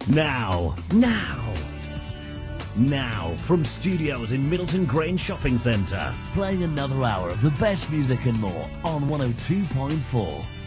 Now, from studios in Middleton Grange Shopping Centre, playing another hour of the best music and more on 102.4